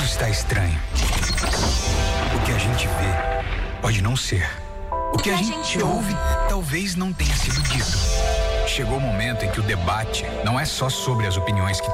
está estranho. O que a gente vê pode não ser. O que a gente ouve talvez não tenha sido dito. Chegou o momento em que o debate não é só sobre as opiniões que